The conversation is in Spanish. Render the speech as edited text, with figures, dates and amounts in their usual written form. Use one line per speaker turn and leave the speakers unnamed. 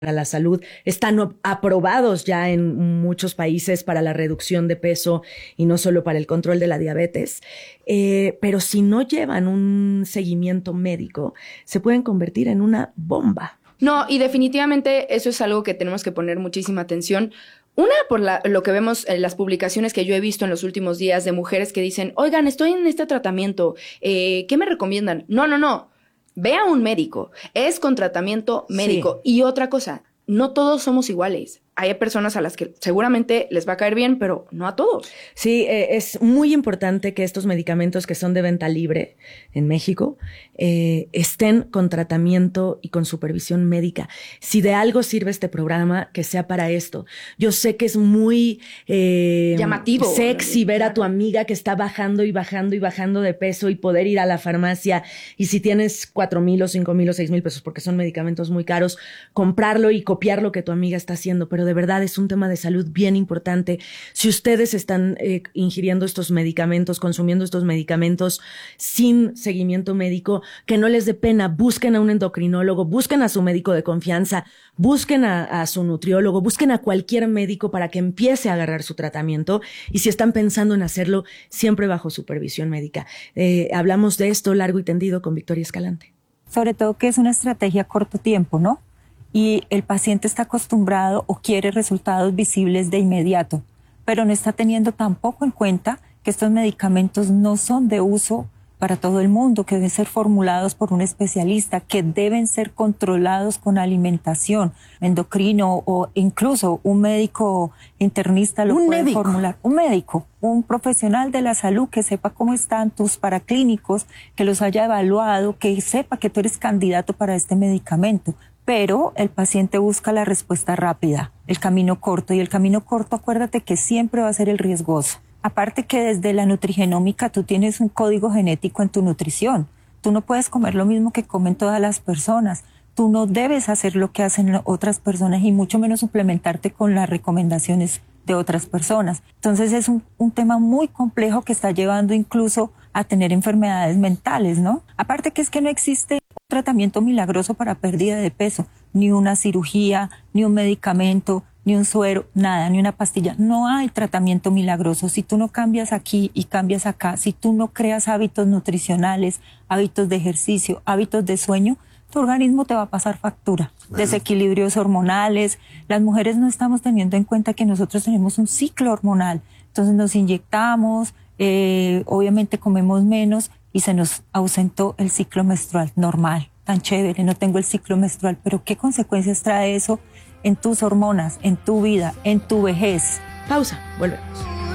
la salud, están aprobados ya en muchos países para la reducción de peso y no solo para el control de la diabetes, pero si no llevan un seguimiento médico, se pueden convertir en una bomba.
No, y definitivamente eso es algo que tenemos que poner muchísima atención. Una, por lo que vemos en las publicaciones que yo he visto en los últimos días de mujeres que dicen, oigan, estoy en este tratamiento, ¿qué me recomiendan? No. Ve a un médico. Es con tratamiento médico. Sí. Y otra cosa, no todos somos iguales. Hay personas a las que seguramente les va a caer bien, pero no a todos.
Sí, es muy importante que estos medicamentos que son de venta libre en México estén con tratamiento y con supervisión médica. Si de algo sirve este programa, que sea para esto. Yo sé que es muy
llamativo,
sexy ver a tu amiga que está bajando y bajando y bajando de peso y poder ir a la farmacia y si tienes 4,000 o 5,000 o 6,000 pesos, porque son medicamentos muy caros, comprarlo y copiar lo que tu amiga está haciendo, pero de verdad es un tema de salud bien importante. Si ustedes están ingiriendo estos medicamentos, consumiendo estos medicamentos sin seguimiento médico, que no les dé pena, busquen a un endocrinólogo, busquen a su médico de confianza, busquen a su nutriólogo, busquen a cualquier médico para que empiece a agarrar su tratamiento y si están pensando en hacerlo, siempre bajo supervisión médica. Hablamos de esto largo y tendido con Victoria Escalante.
Sobre todo que es una estrategia a corto tiempo, ¿no? Y el paciente está acostumbrado o quiere resultados visibles de inmediato, pero no está teniendo tampoco en cuenta que estos medicamentos no son de uso para todo el mundo, que deben ser formulados por un especialista, que deben ser controlados con alimentación, endocrino o incluso un médico internista lo puede formular. Un médico, un profesional de la salud que sepa cómo están tus paraclínicos, que los haya evaluado, que sepa que tú eres candidato para este medicamento. Pero el paciente busca la respuesta rápida, el camino corto, y el camino corto, acuérdate que siempre va a ser el riesgoso. Aparte que desde la nutrigenómica tú tienes un código genético en tu nutrición. Tú no puedes comer lo mismo que comen todas las personas. Tú no debes hacer lo que hacen otras personas y mucho menos suplementarte con las recomendaciones de otras personas. Entonces es un tema muy complejo que está llevando incluso a tener enfermedades mentales, ¿no? Aparte que es que no existe tratamiento milagroso para pérdida de peso, ni una cirugía, ni un medicamento, ni un suero, nada, ni una pastilla. No hay tratamiento milagroso. Si tú no cambias aquí y cambias acá, si tú no creas hábitos nutricionales, hábitos de ejercicio, hábitos de sueño, tu organismo te va a pasar factura. Desequilibrios hormonales. Las mujeres no estamos teniendo en cuenta que nosotros tenemos un ciclo hormonal. Entonces nos inyectamos, obviamente comemos menos y se nos ausentó el ciclo menstrual normal. Tan chévere, no tengo el ciclo menstrual, pero ¿qué consecuencias trae eso en tus hormonas, en tu vida, en tu vejez?
Pausa, volvemos.